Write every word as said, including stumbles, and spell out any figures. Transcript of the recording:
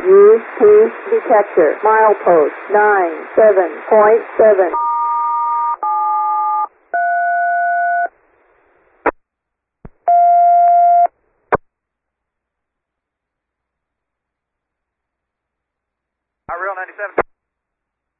U P detector, milepost nine seven point seven. Real ninety-seven.